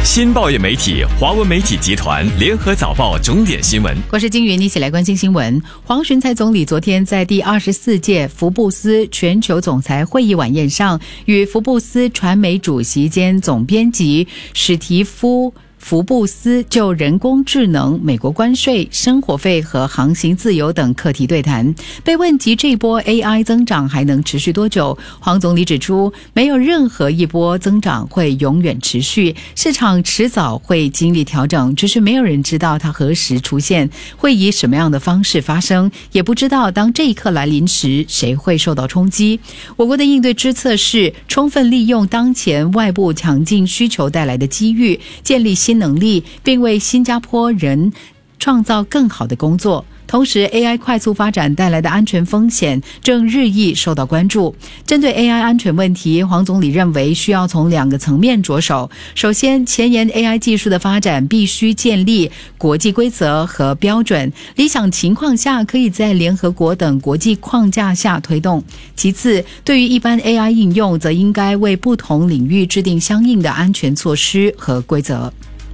新报业媒体华文媒体集团联合早报重点新闻。 我是金云，一起来关心新闻。黄循财总理昨天在第24届福布斯全球总裁会议晚宴上，与福布斯传媒主席兼总编辑史蒂夫福布斯就人工智能、美国关税、生活费和航行自由等课题对谈。被问及这波 AI 增长还能持续多久，黄总理指出，没有任何一波增长会永远持续，市场迟早会经历调整，只是没有人知道它何时出现，会以什么样的方式发生，也不知道当这一刻来临时，谁会受到冲击。我国的应对之策是充分利用当前外部强劲需求带来的机遇，建立新能力，并为新加坡人创造更好的工作。同时 AI 快速发展带来的安全风险正日益受到关注。针对 AI 安全问题，黄总理认为需要从2个层面着手。首先，前沿 AI 技术的发展必须建立国际规则和标准，理想情况下可以在联合国等国际框架下推动。其次，对于一般 AI 应用，则应该为不同领域制定相应的安全措施和规则。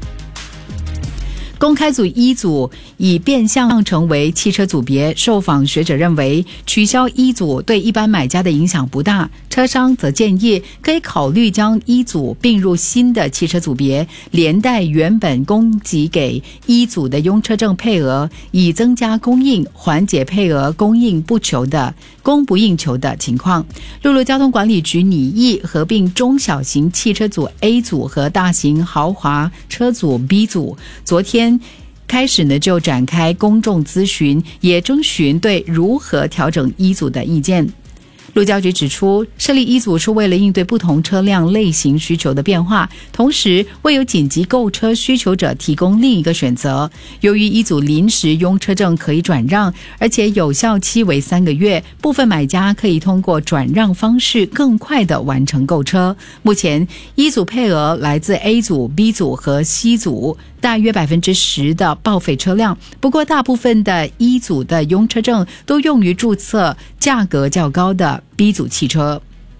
公开组一组已变相成为汽车组别，受访学者认为取消一组对一般买家的影响不大，车商则建议可以考虑将一组并入新的汽车组别，连带原本供给给一组的用车证配额，以增加供应，缓解配额供不应求的情况。陆路交通管理局拟议合并中小型汽车组 A 组和大型豪华车组 B 组，昨天开始就展开公众咨询，也征询对如何调整一组的意见。路交局指出，设立一组是为了应对不同车辆类型需求的变化，同时为有紧急购车需求者提供另一个选择。由于一组临时用车证可以转让，而且有效期为3个月，部分买家可以通过转让方式更快地完成购车。目前一组配额来自 A 组、B 组和 C 组，大约 10% 的报废车辆，不过大部分的一组的用车证都用于注册价格较高的 B 组汽车。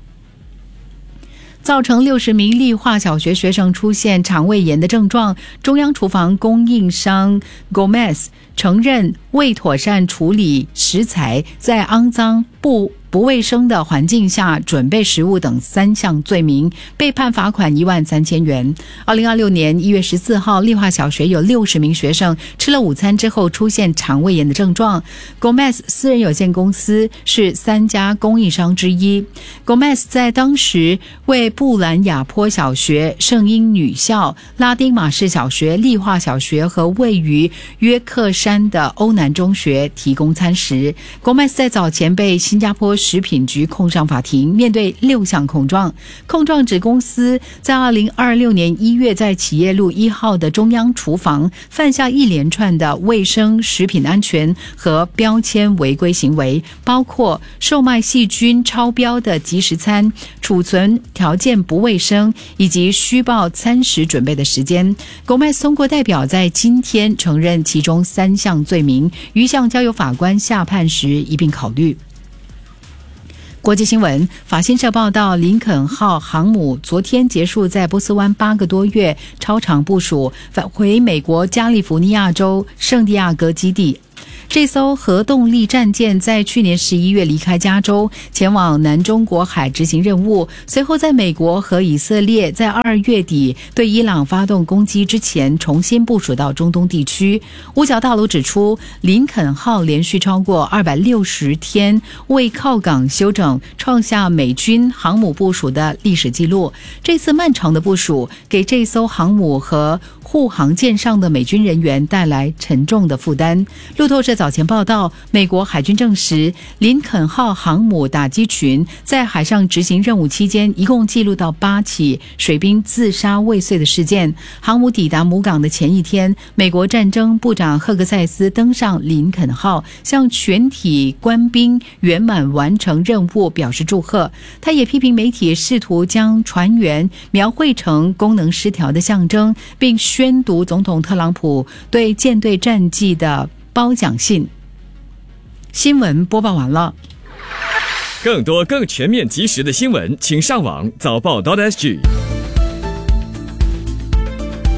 造成60名立化小学学生出现肠胃炎的症状，中央厨房供应商 Gomez 承认未妥善处理食材，在肮脏不卫生的环境下准备食物等3项罪名，被判罚款13000元。2026年1月14号，立化小学有60名学生吃了午餐之后出现肠胃炎的症状。Gomez 私人有限公司是3家供应商之一。Gomez 在当时为布兰亚坡小学、圣婴女校、拉丁马士小学、立化小学和位于约克山的欧南中学提供餐食。Gomez 在早前被新加坡食品局控上法庭，面对6项控状。控状指公司在2026年1月在企业路1号的中央厨房犯下一连串的卫生、食品安全和标签违规行为，包括售卖细菌超标的即食餐、储存条件不卫生以及虚报餐食准备的时间。Gomez通过代表在今天承认其中3项罪名，余项交由法官下判时一并考虑。国际新闻，法新社报道，林肯号航母昨天结束在波斯湾8个多月超长部署，返回美国加利福尼亚州圣地亚哥基地。这艘核动力战舰在去年11月离开加州，前往南中国海执行任务，随后在美国和以色列在2月底对伊朗发动攻击之前重新部署到中东地区。五角大楼指出，林肯号连续超过260天未靠港休整，创下美军航母部署的历史纪录。这次漫长的部署给这艘航母和护航舰上的美军人员带来沉重的负担。路透社早前报道，美国海军证实，林肯号航母打击群在海上执行任务期间，一共记录到8起水兵自杀未遂的事件。航母抵达母港的前一天，美国战争部长赫格塞斯登上林肯号，向全体官兵圆满完成任务表示祝贺。他也批评媒体试图将船员描绘成功能失调的象征，并宣读总统特朗普对舰队战绩的褒奖信。新闻播报完了。 更多更全面及时的新闻，请上网早报.sg。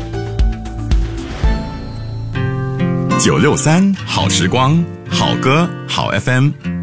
963好时光，好歌好 FM。